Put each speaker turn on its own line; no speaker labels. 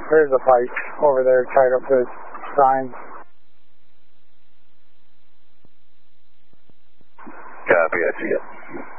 There's a pipe over there tied up to signs.
Copy, I see it.